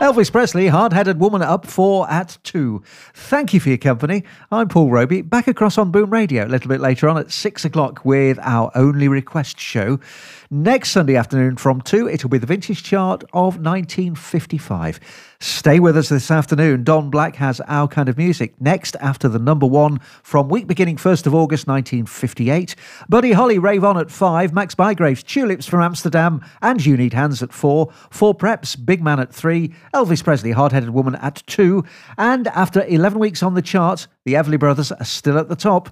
Elvis Presley, Hard-Headed Woman, up 4 at 2. Thank you for your company. I'm Paul Roby, back across on Boom Radio a little bit later on at 6 o'clock with our Only Request show. Next Sunday afternoon from 2, it'll be the Vintage Chart of 1955. Stay with us this afternoon. Don Black has Our Kind of Music next after the number 1 from week beginning 1st of August 1958. Buddy Holly, Rave On at 5. Max Bygraves, Tulips from Amsterdam and You Need Hands at 4. 4 Preps, Big Man at 3. Elvis Presley, Hard-Headed Woman at 2. And after 11 weeks on the chart, the Everly Brothers are still at the top